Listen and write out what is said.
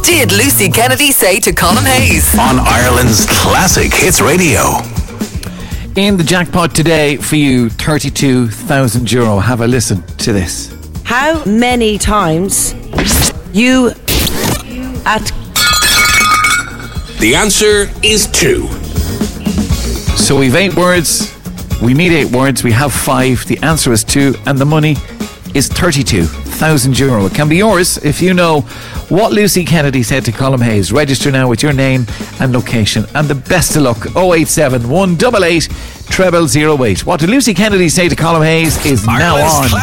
did Lucy Kennedy say to Colm Hayes? On Ireland's Classic Hits Radio. In the jackpot today for you, €32,000. Have a listen to this. How many times you at... The answer is 2. So we've 8 words. We need 8 words. We have 5. The answer is 2. And the money is €32,000. It can be yours if you know what Lucy Kennedy said to Colm Hayes. Register now with your name and location. And the best of luck, 087 188 0008. What did Lucy Kennedy say to Colm Hayes is now on.